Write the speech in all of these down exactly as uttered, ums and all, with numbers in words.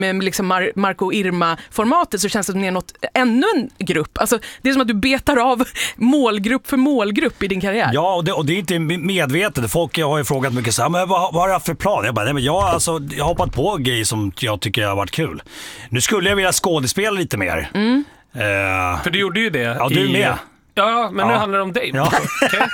med liksom Mar- Marco och Irma-formatet så känns det som att ni är något, ännu en grupp. Alltså, det är som att du betar av målgrupp för målgrupp i din karriär. Ja, och det, och det är inte medvetet. Folk har ju frågat mycket så här, men vad, vad har jag för plan? Jag bara, nej, men jag, alltså, jag har hoppat på grejer som jag tycker har varit kul. Nu skulle jag vilja skådespela lite mer. Mm. Uh, för du gjorde ju det. Ja, du i... med. Ja, men ja. nu handlar det om dig. Ja.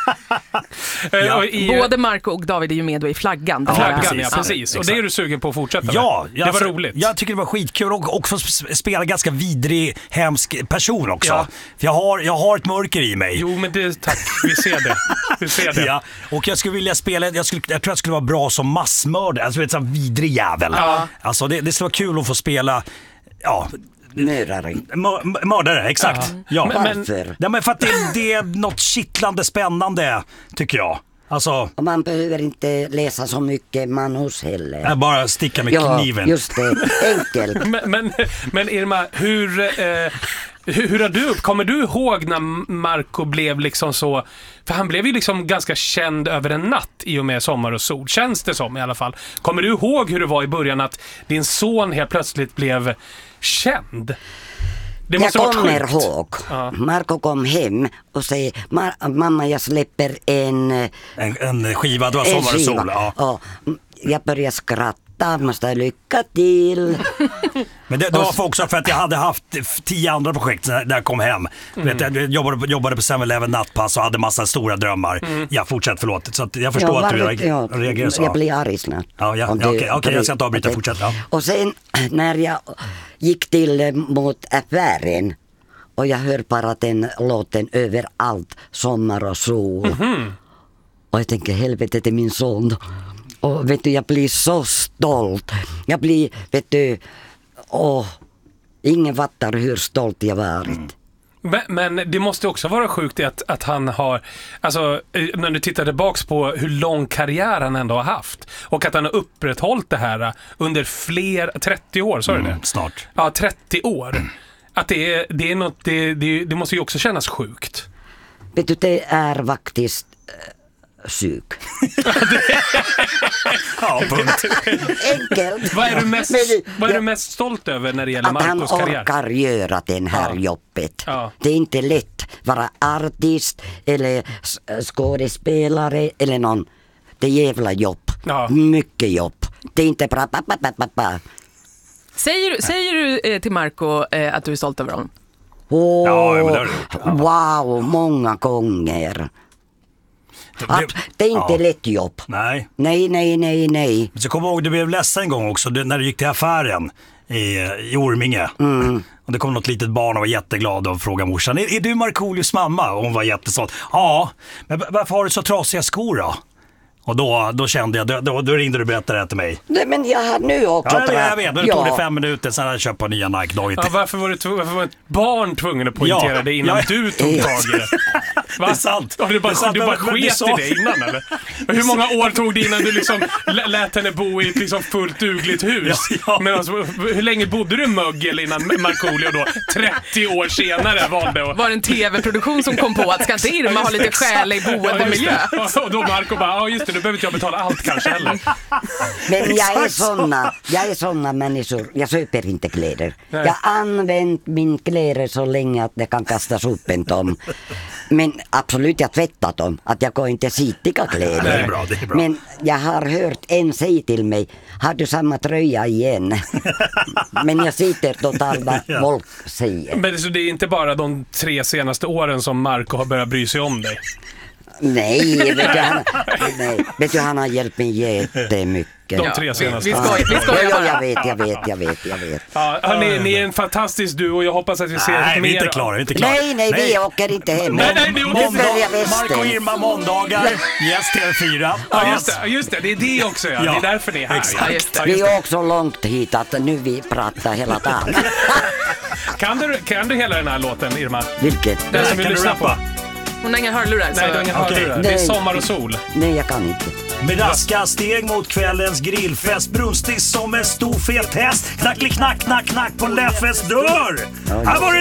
Okay. ja. i, Både Marco och David är ju med då i Flaggan. Ja, flaggan, precis. ja, precis. Och Exakt. det är du sugen på att fortsätta ja, med? Det var alltså, roligt. Jag tycker det var skitkul och också spela ganska vidrig, hemsk person också. Ja. För jag har, jag har ett mörker i mig. Jo, men det, tack. Vi ser det. Vi ser det. Ja. Och jag skulle vilja spela, jag, skulle, jag tror jag skulle vara bra som massmördare. Alltså ett sån vidrig jävel. Ja. Alltså det, det skulle vara kul att få spela, ja... Mördare. Mör- mördare, exakt. Ja. Ja. Men, Varför? Ja, men för att det, det är något kittlande spännande, tycker jag. Alltså, Och man behöver inte läsa så mycket manus heller. jag bara sticka med Ja, kniven. just det. Enkelt. men, men, men Irma, hur, eh, hur, hur har du upp? Kommer du ihåg när Marco blev liksom så... För han blev ju liksom ganska känd över en natt i och med Sommar och sol. Känns det som i alla fall. Kommer du ihåg hur det var i början att din son helt plötsligt blev känd? Det måste Jag kommer sjukt. ihåg. Ja. Marco kom hem och säger, mamma jag släpper en, En, en skiva, det var en Sommar och skiva. sol. Ja. Och jag började skratta, måste lycka till. Men det, det var för också för att jag hade haft tio andra projekt när jag kom hem. Mm. Vet, jag jobbade, jobbade på seven eleven nattpass och hade massa stora drömmar. Mm. Ja, fortsätt, förlåt. Så att jag förstår Ja, att du varför- ja, reagerar så. Jag blir arg snart. Ja, ja, Om ja, du- okej, okej, jag ska inte avbryta, okej. fortsätt. Ja. Och sen när jag gick till eh, mot affären och jag hör bara den låten överallt, Sommar och sol. Mm-hmm. Och jag tänker, helvete, det är min son. Och vet du, jag blir så stolt. Jag blir, vet du, åh, ingen fattar hur stolt jag varit. Mm. Men, men det måste också vara sjukt att, att han har, alltså när du tittar tillbaks på hur lång karriär han ändå har haft och att han har upprätthållit det här under fler, trettio år, så är det? Mm, snart. Ja, trettio år. Att det är, det är något, det, det, det måste ju också kännas sjukt. Vet du, det är faktiskt äh, sjuk. Ja, punkt. Enkelt. Vad är du mest, Men det- vad är du ja, mest stolt över när det gäller att han Marcos karriär? orkar göra den här Ja. jobbet. Ja. Det är inte lätt vara artist eller s- skådespelare eller någon. Det är jävla jobb. Ja. Mycket jobb. Det är inte bara pa, pa, pa, pa, pa. Säger, du- säger du eh, till Marco eh, att du är stolt över honom? Åh, Ja, ja, men det har du gjort. Ja. wow, många gånger. Att det är inte ja. lätt jobb. Nej. Nej, nej, nej, nej. Så kom ihåg, du blev ledsen en gång också du, när du gick till affären i, i Orminge. Mm. Och det kom något litet barn och var jätteglad och frågade morsan, är, är du Markoolios mamma? Och hon var jättestolt. Ja, men varför har du så trasiga skor då? Och då, då kände jag, då, då ringde du och berättade det till mig. Nej, men jag har nu också Ja, jag, jag vet, men det tog det ja. fem minuter sen hade jag köpt på nya Nike-dojor. Ja, varför var, du, tv- varför var ett barn tvungen att poängtera Ja. det innan Ja. du tog tag i det? Det är sant. Ja, du bara, Det är sant, du bara men- men du sket sa- i det innan, eller? Och hur många år tog det innan du liksom l- lät henne bo i ett liksom fullt dugligt hus? Ja, ja. Men alltså, hur länge bodde du i Mögel innan Markoolio då, trettio år senare, valde att... Var det en tv-produktion som kom på att ska inte Irma ha lite skälig boendemiljö? Ja, just det. Och då Marco bara, ja just det, nu behöver inte jag betala allt kanske heller. Men jag är Exakt så. såna, jag är såna människor, jag köper inte kläder. Nej. Jag har använt min kläder så länge att det kan kastas upp en tom. Men absolut, jag tvättat dem, att jag går inte sittiga kläder. Det är bra, det är bra. Men jag har hört en säga till mig, har du samma tröja igen? Men jag sitter totalt vad Ja. folk säger. Men så det är inte bara de tre senaste åren som Marco har börjat bry sig om dig? Nej, vet du, han, nej, vet du, han har hjälpt mig jättemycket. De tre senaste. Vi skojar, vi Ja, skojar ja, bara. jag vet, jag vet, jag vet, jag vet. Ja, hörni, ni är en fantastisk duo och jag hoppas att vi ser Nej, vi är mer. inte klara, vi är inte klara. Nej, nej, vi åker inte hem. Nej, nej, ni åker Vi följer västen. Marco och Irma måndagar, yes T V fyra. Ja, just det, just det, det är det också, ja. Ja, Det är därför ni är här. exakt. Ja, just det. Ja, Vi just det. är också långt hit att nu vi pratar hela dagen. Kan du, kan du hela den här låten, Irma? Vilket? Den som Kan vi du lyssnar på? rappa? Hon har inga hörlurar. Nej, du har inga Okej. hörlurar. Det är Nej. Sommar och sol. Nej, jag kan inte. Med raska steg mot kvällens grillfest, brunstig som en stor fet häst. Knacklig knack, knack, knack på Leffes dörr. Här var det